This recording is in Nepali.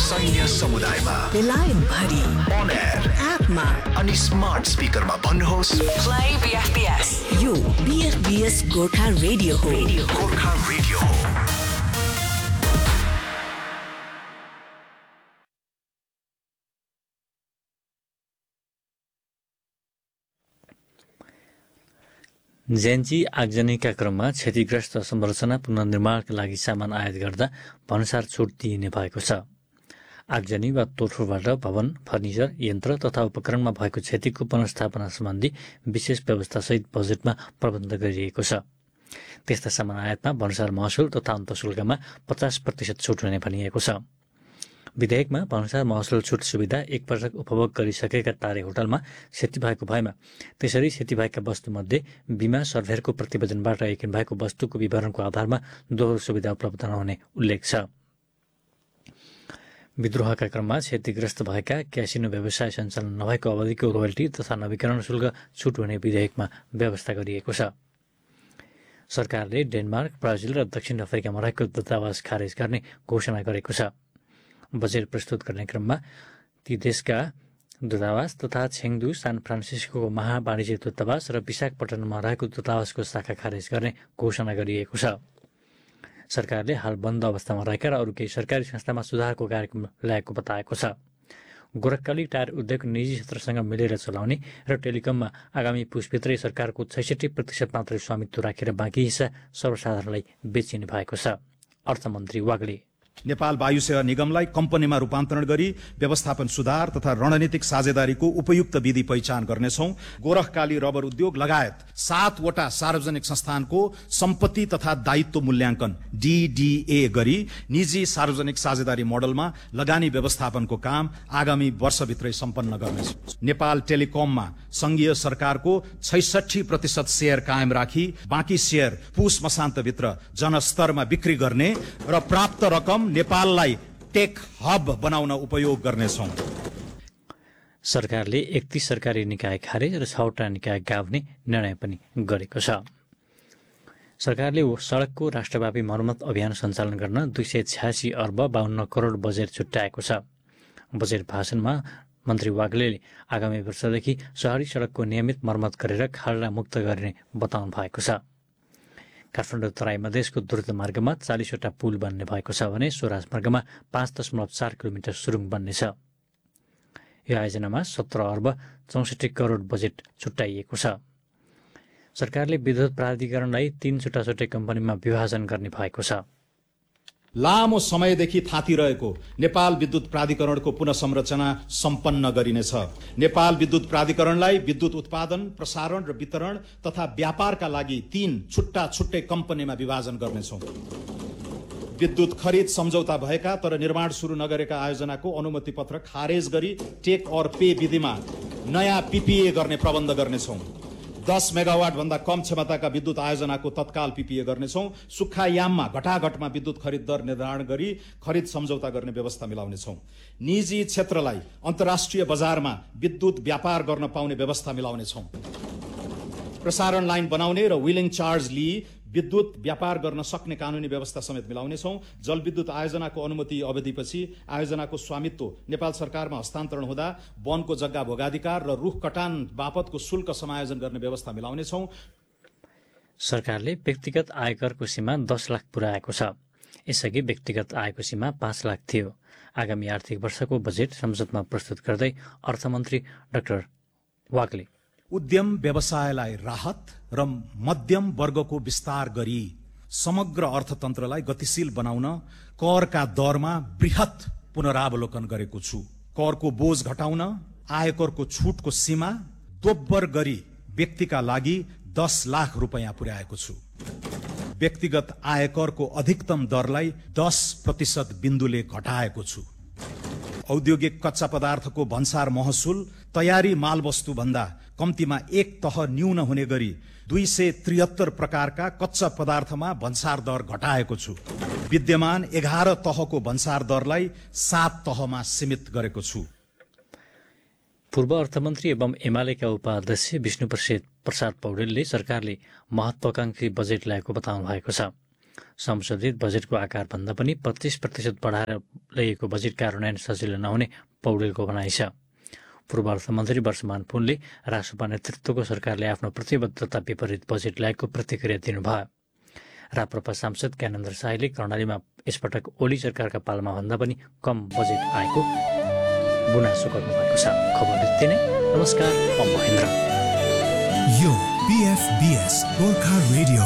सैन्य समुदायमा बेलायत भरि on air एपमा अनि स्मार्ट स्पिकरमा भन्नुहोस् Play BFBS. यो BFBS गोर्खा रेडियो हो. गोर्खा रेडियो हो। जेएनजी आगजनीका क्रममा क्षतिग्रस्त संरचना पुनर्निर्माणका लागि सामान आयात गर्दा भन्सार छुट दिइने भएको छ। आगजनी वा तोडफोडबाट भवन, फर्निचर, यन्त्र तथा उपकरणमा भएको क्षतिको पुनर्स्थापना सम्बन्धी विशेष व्यवस्थासहित बजेटमा प्रबन्ध गरिएको छ। त्यस्ता सामान आयातमा भन्सार महसुल तथा अन्तशुल्कमा 50% छुट हुने भनिएको छ। विधेयकमा भन्सार महसुल छुट सुविधा एकपटक उपभोग गरिसकेका टारे होटलमा क्षति भएको भएमा त्यसरी क्षति भएका वस्तुमध्ये बिमा सर्भेयरको प्रतिवेदनबाट यकिन भएको वस्तुको विवरणको आधारमा दोहोरो सुविधा उपलब्ध नहुने उल्लेख छ। विद्रोहका क्रममा क्षतिग्रस्त भएका क्यासिनो व्यवसाय सञ्चालन नभएको अवधिको रोयल्टी तथा नवीकरण शुल्क छुट हुने विधेयकमा व्यवस्था गरिएको छ। सरकारले डेनमार्क, ब्राजिल र दक्षिण अफ्रिकामा रहेको दूतावास खारेज गर्ने घोषणा गरेको छ। बजेट प्रस्तुत गर्ने क्रममा ती देशका दूतावास तथा छेङदू, सान फ्रान्सिस्को महावाणिज्य दूतावास र विशाखापट्टनममा रहेको दूतावासको शाखा खारेज गर्ने घोषणा गरिएको छ। सरकारले हाल बन्द अवस्थामा रहेका र अरू केही सरकारी संस्थामा सुधारको कार्यक्रम ल्याएको बताएको छ। गोरखकाली टायर उद्योग निजी क्षेत्रसँग मिलेर चलाउने र टेलिकममा आगामी पुसभित्रै सरकारको 66% मात्रै स्वामित्व राखेर बाँकी हिस्सा सर्वसाधारणलाई बेचिने भएको छ। अर्थमन्त्री वाग्ले नेपाल वायु सेवा निगमलाई कम्पनीमा रूपान्तरण गरी व्यवस्थापन सुधार तथा रणनीतिक साझेदारीको उपयुक्त विधि पहिचान गर्नेछौं। गोरखकाली रबर उद्योग लगायत 7 वटा सार्वजनिक संस्थानको सम्पत्ति तथा दायित्व मूल्याङ्कन DDA गरी निजी सार्वजनिक साझेदारी मोडलमा लगानी व्यवस्थापनको काम आगामी वर्षभित्रै सम्पन्न गर्नेछौं। नेपाल टेलिकममा संघीय सरकारको 66% शेयर कायम राखी बाँकी शेयर पुस मसान्तभित्र जनस्तरमा बिक्री गर्ने र प्राप्त रकम नेपाललाई टेक हब बनाउन उपयोग गर्नेछौं। सरकारले 31 सरकारी निकाय खारेज र 6 वटा निकाय गाभ्ने निर्णय पनि गरेको छ। सरकारले सडकको राष्ट्रव्यापी मर्मत अभियान सञ्चालन गर्न 286 अर्ब 52 करोड बजेट छुट्याएको छ। बजेट भाषणमा मन्त्री वाग्लेले आगामी वर्षदेखि शहरी सडकको नियमित मर्मत गरेर खाल्डा मुक्त गर्ने बताउनु भएको छ। काठमाडौँ तराई मधेसको द्रुत मार्गमा 40 वटा पुल बन्ने भएको छ भने सो राजमार्गमा 5.4 किलोमिटर सुरुङ बन्नेछ। यो आयोजनामा 17 अर्ब 64 करोड बजेट छुट्याइएको छ। सरकारले विद्युत प्राधिकरणलाई 3 छुट्टाछुट्टै कम्पनीमा विभाजन गर्ने भएको छ। लामो समयदेखि थाँतिरहेको नेपाल विद्युत प्राधिकरणको पुनः संरचना सम्पन्न गरिनेछ। नेपाल विद्युत प्राधिकरणलाई विद्युत उत्पादन, प्रसारण र वितरण तथा व्यापारका लागि 3 छुट्टा छुट्टै कम्पनीमा विभाजन गर्नेछौं। विद्युत खरिद सम्झौता भएका तर निर्माण सुरु नगरेका आयोजनाको अनुमति पत्र खारेज गरी टेक और पे विधिमा नयाँ PPA गर्ने प्रबन्ध गर्नेछौं। 10 मेगावाट भन्दा कम क्षमताका विद्युत आयोजनाको तत्काल PPA गर्नेछौं। सुक्खा याममा घटाघटमा विद्युत खरिद दर निर्धारण गरी खरिद सम्झौता गर्ने व्यवस्था मिलाउनेछौं। निजी क्षेत्रलाई अन्तर्राष्ट्रिय बजारमा विद्युत व्यापार गर्न पाउने व्यवस्था मिलाउनेछौं। प्रसारण लाइन बनाउने र व्हीलिङ चार्ज लिई विद्युत व्यापार गर्न सक्ने कानूनी व्यवस्था समेत मिलाउनेछौं। जलविद्युत आयोजनाको अनुमति अवधिपछि आयोजनाको स्वामित्व नेपाल सरकारमा हस्तान्तरण हुँदा वनको जग्गा भोगाधिकार र रुख कटान बापतको शुल्क समायोजन गर्ने व्यवस्था मिलाउनेछौं। सरकारले व्यक्तिगत आयकरको सीमा 10 लाख पुर्याएको छ। यसअघि व्यक्तिगत आयको सीमा 5 लाख थियो। आगामी आर्थिक वर्षको बजेट संसदमा प्रस्तुत गर्दै अर्थमन्त्री डाक्टर वाग्ले उद्यम व्यवसायलाई राहत र मध्यम वर्गको विस्तार गरी समग्र अर्थतन्त्रलाई गतिशील बनाउन करका दरमा बृहत पुनरावलोकन गरेको छु। करको बोझ घटाउन आयकरको छुटको सीमा दोब्बर गरी व्यक्तिका लागि 10 लाख रुपैयाँ पुर्याएको छु। व्यक्तिगत आयकरको अधिकतम दरलाई 10% बिन्दुले घटाएको छु। औद्योगिक कच्चा पदार्थको भन्सार महसुल तयारी मालवस्तु भन्दा कम्तीमा 1 तह न्यून हुने गरी 273 प्रकारका कच्चा पदार्थमा भन्सार दर घटाएको छु। विद्यमान 11 तहको भन्सार दरलाई 7 तहमा सीमित गरेको छु। पूर्व अर्थमन्त्री एवं एमालेका उपाध्यक्ष विष्णु प्रसाद पौडेलले सरकारले महत्वाकांक्षी बजेट ल्याएको बताउनु भएको छ। संशोधित बजेटको आकारभन्दा पनि 25% बढाएर ल्याइएको बजेट कार्यान्वयन सजिलो नहुने पौडेलको भनाइ छ। पूर्व अर्थमन्त्री वर्षमान पुनले रासोपा नेतृत्वको सरकारले आफ्नो प्रतिबद्धता विपरीत बजेट ल्याएको प्रतिक्रिया दिनुभयो। राप्रपा सांसद ज्ञानेन्द्र शाहीले कर्णालीमा यसपटक ओली सरकारका पालामा भन्दा पनि कम बजेट आएको गुनासो गर्नुभएको छ। खबर यति नै। नमस्कार, म महेन्द्र। यो BFBS गोर्खा रेडियो